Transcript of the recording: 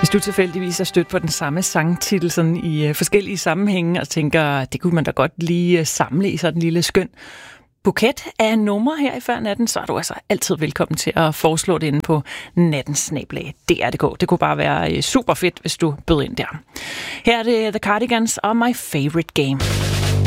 Hvis du tilfældigvis har stødt på den samme sangtitel sådan i forskellige sammenhænge og tænker, det kunne man da godt lige samle i sådan en lille skøn buket af numre her i Før Natten, så er du altså altid velkommen til at foreslå det inde på nattensnablag.dr.dk. Det kunne bare være super fedt, hvis du bød ind der. Her er det The Cardigans og My Favorite Game.